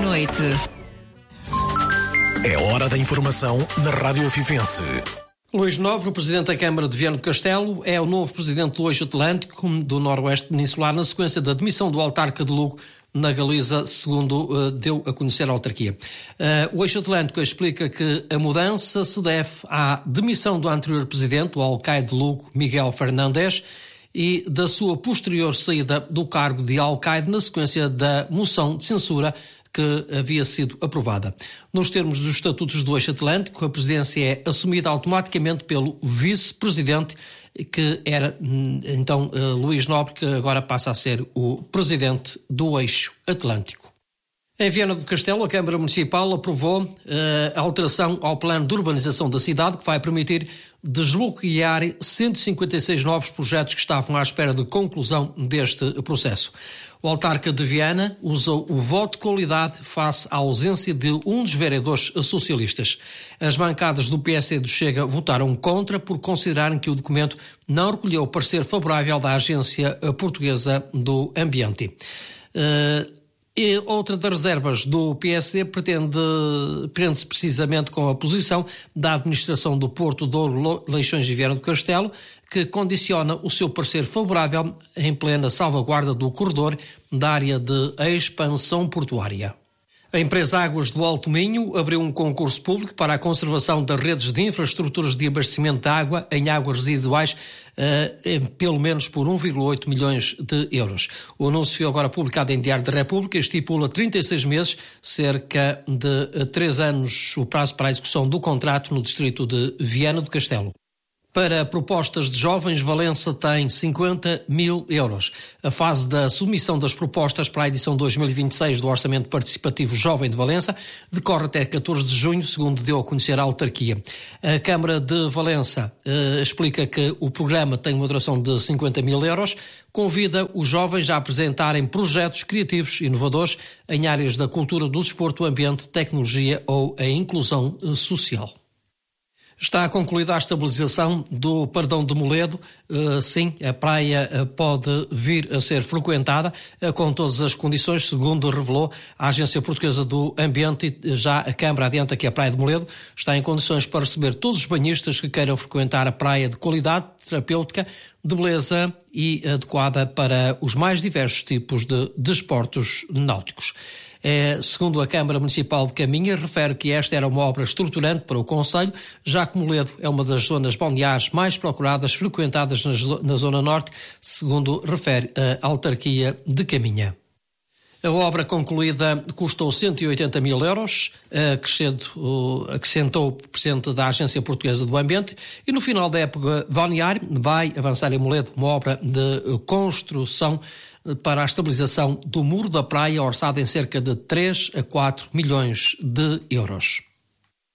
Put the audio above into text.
noite. É hora da informação na Rádio Afifense. Luís Nobre, o Presidente da Câmara de Viana do Castelo, é o novo Presidente do Eixo Atlântico do Noroeste Peninsular na sequência da demissão do autarca de Lugo na Galiza, segundo deu a conhecer a autarquia. O Eixo Atlântico explica que a mudança se deve à demissão do anterior Presidente, o alcaide de Lugo, Miguel Fernandes, e da sua posterior saída do cargo de alcaide na sequência da moção de censura que havia sido aprovada. Nos termos dos estatutos do Eixo Atlântico, a presidência é assumida automaticamente pelo vice-presidente, que era então Luís Nobre, que agora passa a ser o presidente do Eixo Atlântico. Em Viana do Castelo, a Câmara Municipal aprovou a alteração ao plano de urbanização da cidade, que vai permitir desbloquear 156 novos projetos que estavam à espera de conclusão deste processo. O autarca de Viana usou o voto de qualidade face à ausência de um dos vereadores socialistas. As bancadas do PSD e do Chega votaram contra por considerarem que o documento não recolheu o parecer favorável da Agência Portuguesa do Ambiente. E outra das reservas do PSD prende-se precisamente com a posição da administração do Porto Douro Leixões e Viana do Castelo, que condiciona o seu parecer favorável em plena salvaguarda do corredor da área de expansão portuária. A empresa Águas do Alto Minho abriu um concurso público para a conservação das redes de infraestruturas de abastecimento de água em águas residuais, pelo menos por 1,8 milhões de euros. O anúncio foi agora publicado em Diário da República e estipula 36 meses, cerca de 3 anos, o prazo para a execução do contrato no distrito de Viana do Castelo. Para propostas de jovens, Valença tem 50 mil euros. A fase da submissão das propostas para a edição 2026 do Orçamento Participativo Jovem de Valença decorre até 14 de junho, segundo deu a conhecer a autarquia. A Câmara de Valença explica que o programa tem uma duração de 50 mil euros, convida os jovens a apresentarem projetos criativos inovadores em áreas da cultura, do desporto, ambiente, tecnologia ou a inclusão social. Está concluída a estabilização do Pardão de Moledo. Sim, a praia pode vir a ser frequentada com todas as condições, segundo revelou a Agência Portuguesa do Ambiente. Já a Câmara adianta que a Praia de Moledo está em condições para receber todos os banhistas que queiram frequentar a praia de qualidade terapêutica, de beleza e adequada para os mais diversos tipos de desportos náuticos. Segundo a Câmara Municipal de Caminha, refere que esta era uma obra estruturante para o concelho, já que Moledo é uma das zonas balneares mais procuradas, frequentadas na Zona Norte, segundo refere a autarquia de Caminha. A obra concluída custou 180 mil euros, acrescentou o presidente da Agência Portuguesa do Ambiente, e no final da época balnear vai avançar em Moledo uma obra de construção para a estabilização do muro da praia, orçado em cerca de 3 a 4 milhões de euros.